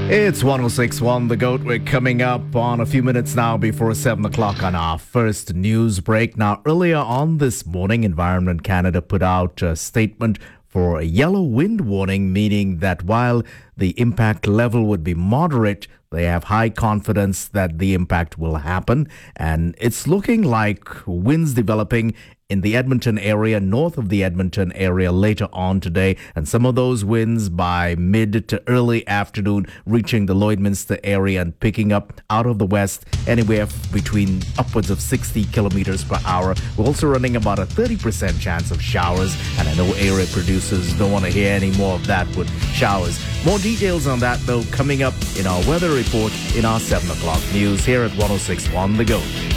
It's 1061 The Goat. We're coming up on a few minutes now before 7 o'clock on our first news break. Now, earlier on this morning, Environment Canada put out a statement for a yellow wind warning, meaning that while the impact level would be moderate, they have high confidence that the impact will happen. And it's looking like winds developing in the Edmonton area, north of the Edmonton area later on today. And some of those winds by mid to early afternoon reaching the Lloydminster area and picking up out of the west anywhere between upwards of 60 kilometers per hour. We're also running about a 30% chance of showers. And I know area producers don't want to hear any more of that with showers. More details on that, though, coming up in our weather report in our 7 o'clock news here at 1061 The Goat.